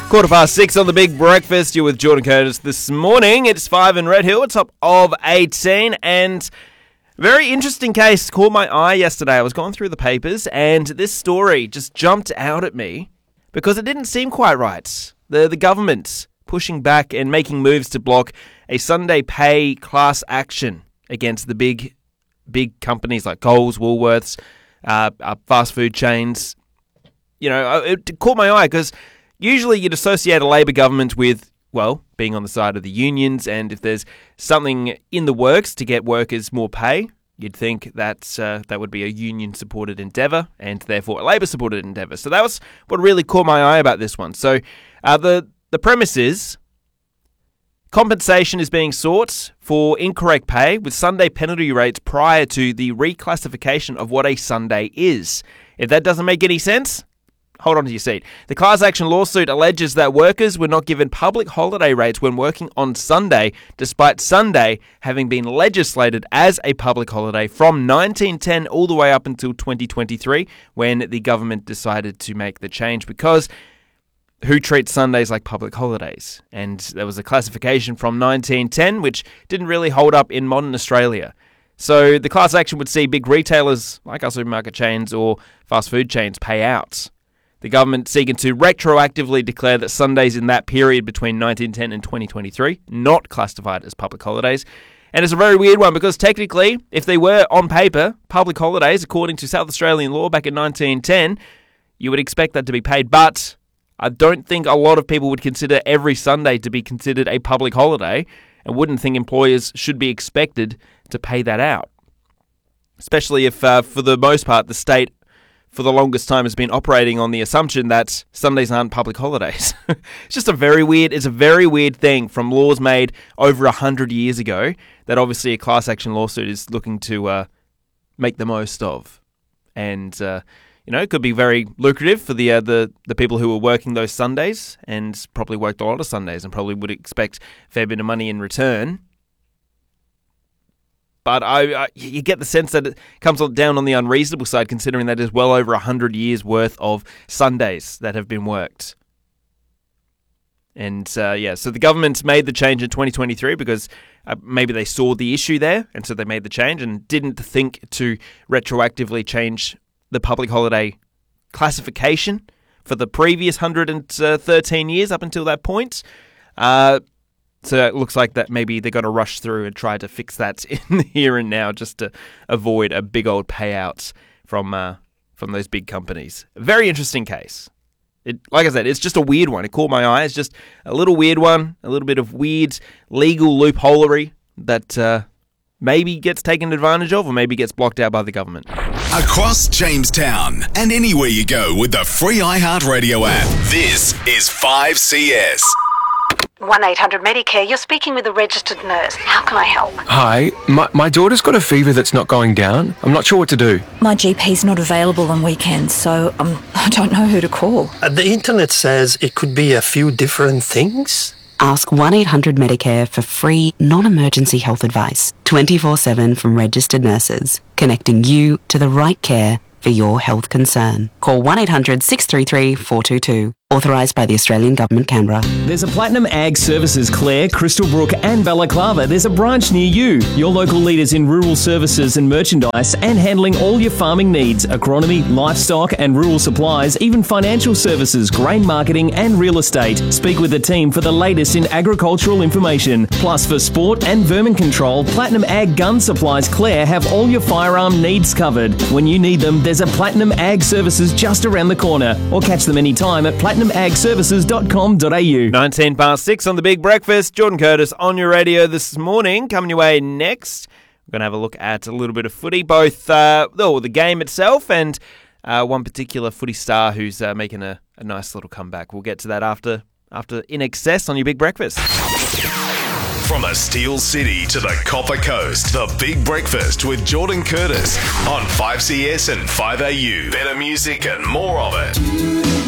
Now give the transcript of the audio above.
6:15 on the Big Breakfast. You're with Jordan Curtis this morning. It's 5 in Red Hill. It's top of 18. And very interesting case caught my eye yesterday. I was going through the papers and this story just jumped out at me because it didn't seem quite right. The government pushing back and making moves to block a Sunday pay class action against the big companies like Coles, Woolworths, fast food chains. You know, it caught my eye because usually you'd associate a Labor government with, well, being on the side of the unions, and if there's something in the works to get workers more pay, you'd think that would be a union-supported endeavour and therefore a Labor-supported endeavour. So that was what really caught my eye about this one. So the premise is compensation is being sought for incorrect pay with Sunday penalty rates prior to the reclassification of what a Sunday is. If that doesn't make any sense, hold on to your seat. The class action lawsuit alleges that workers were not given public holiday rates when working on Sunday, despite Sunday having been legislated as a public holiday from 1910 all the way up until 2023, when the government decided to make the change because who treats Sundays like public holidays? And there was a classification from 1910, which didn't really hold up in modern Australia. So the class action would see big retailers like our supermarket chains or fast food chains pay out. The government seeking to retroactively declare that Sundays in that period between 1910 and 2023 not classified as public holidays. And it's a very weird one because technically, if they were on paper public holidays, according to South Australian law back in 1910, you would expect that to be paid. But I don't think a lot of people would consider every Sunday to be considered a public holiday and wouldn't think employers should be expected to pay that out. Especially if, for the most part, the state for the longest time has been operating on the assumption that Sundays aren't public holidays. It's a very weird thing from laws made over 100 years ago that obviously a class action lawsuit is looking to make the most of. And, it could be very lucrative for the people who were working those Sundays and probably worked a lot of Sundays and probably would expect a fair bit of money in return. But you get the sense that it comes down on the unreasonable side, considering that there's well over 100 years' worth of Sundays that have been worked. And, so the government made the change in 2023 because maybe they saw the issue there, and so they made the change and didn't think to retroactively change the public holiday classification for the previous 113 years up until that point. So it looks like that maybe they're going to rush through and try to fix that in the here and now just to avoid a big old payout from those big companies. Very interesting case. Like I said, it's just a weird one. It caught my eye. It's just a little weird one, a little bit of weird legal loopholery that maybe gets taken advantage of or maybe gets blocked out by the government. Across Jamestown and anywhere you go with the free iHeartRadio app. This is 5CS. 1-800-MEDICARE, you're speaking with a registered nurse. How can I help? Hi, my daughter's got a fever that's not going down. I'm not sure what to do. My GP's not available on weekends, so I don't know who to call. The internet says it could be a few different things. Ask 1-800-MEDICARE for free, non-emergency health advice, 24/7 from registered nurses, connecting you to the right care for your health concern. Call 1-800-633-422. Authorised by the Australian Government, Canberra. There's a Platinum Ag Services Clare, Crystalbrook and Balaclava. There's a branch near you. Your local leaders in rural services and merchandise and handling all your farming needs, agronomy, livestock and rural supplies, even financial services, grain marketing and real estate. Speak with the team for the latest in agricultural information. Plus for sport and vermin control, Platinum Ag Gun Supplies Clare have all your firearm needs covered. When you need them, there's a Platinum Ag Services just around the corner. Or catch them anytime at platinumagservices.com.au. 6:19 on the Big Breakfast. Jordan Curtis on your radio this morning. Coming your way next, we're going to have a look at a little bit of footy, both the game itself and one particular footy star who's making a nice little comeback. We'll get to that after In Excess on your Big Breakfast. From the Steel City to the Copper Coast, the Big Breakfast with Jordan Curtis on 5CS and 5AU. Better music and more of it.